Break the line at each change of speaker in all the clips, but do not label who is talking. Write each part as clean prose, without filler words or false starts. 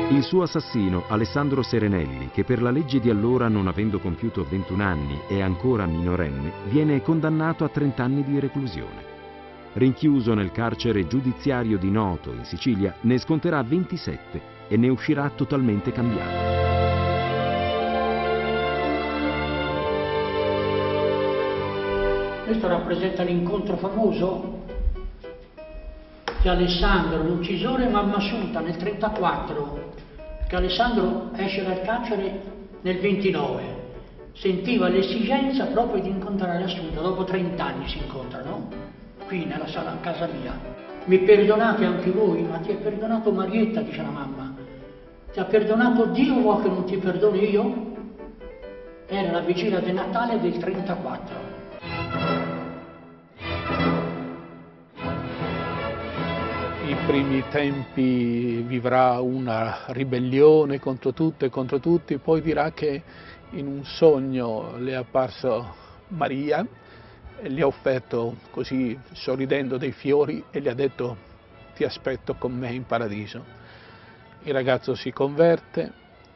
Il suo assassino, Alessandro Serenelli, che per la legge di allora, non avendo compiuto 21 anni e ancora minorenne, viene condannato a 30 anni di reclusione. Rinchiuso nel carcere giudiziario di Noto, in Sicilia, ne sconterà 27 e ne uscirà totalmente cambiato.
Questo rappresenta l'incontro famoso di Alessandro, l'uccisore Mamma Assunta, nel 1934, che Alessandro esce dal carcere nel 1929. Sentiva l'esigenza proprio di incontrare Assunta, dopo 30 anni si incontrano, qui nella sala a casa mia. Mi perdonate anche voi, ma ti ha perdonato Marietta, dice la mamma. Ti ha perdonato Dio, vuoi che non ti perdoni io? Era la vigilia del Natale del 1934.
I primi tempi vivrà una ribellione contro tutto e contro tutti, poi dirà che in un sogno le è apparso Maria e gli ha offerto, così sorridendo, dei fiori e gli ha detto: ti aspetto con me in paradiso. Il ragazzo si converte,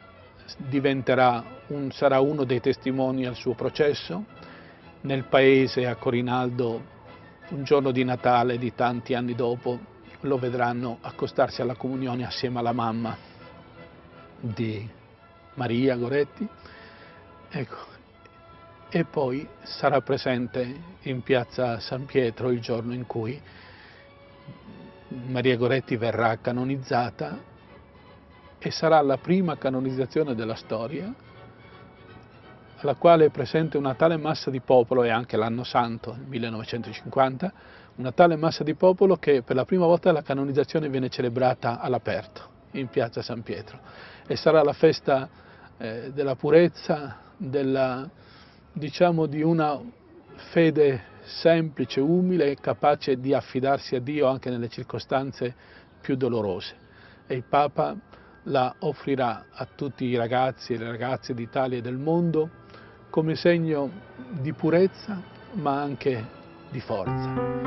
sarà uno dei testimoni al suo processo. Nel paese, a Corinaldo, un giorno di Natale di tanti anni dopo, lo vedranno accostarsi alla comunione assieme alla mamma di Maria Goretti, ecco. E poi sarà presente in piazza San Pietro il giorno in cui Maria Goretti verrà canonizzata, e sarà la prima canonizzazione della storia, alla quale è presente una tale massa di popolo, e anche l'anno santo, il 1950, una tale massa di popolo che per la prima volta la canonizzazione viene celebrata all'aperto, in piazza San Pietro. E sarà la festa della purezza, diciamo di una fede semplice, umile, capace di affidarsi a Dio anche nelle circostanze più dolorose. E il Papa la offrirà a tutti i ragazzi e le ragazze d'Italia e del mondo come segno di purezza, ma anche di forza.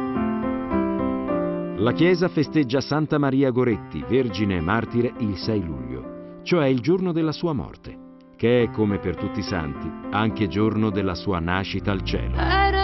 La Chiesa festeggia Santa Maria Goretti, Vergine e Martire, il 6 luglio, cioè il giorno della sua morte, che è, come per tutti i santi, anche giorno della sua nascita al cielo.